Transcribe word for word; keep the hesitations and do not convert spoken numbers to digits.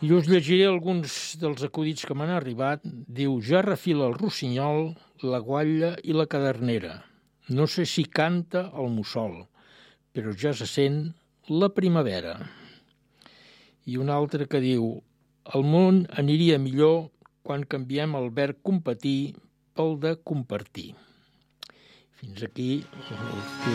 I us llegiré alguns dels acudits que m'han arribat. Diu, ja refila el rossinyol, la guatlla i la cadernera. No sé si canta el mussol, però ja se sent la primavera. I un altre que diu, el món aniria millor quan canviem el verb competir pel de compartir. Fins aquí el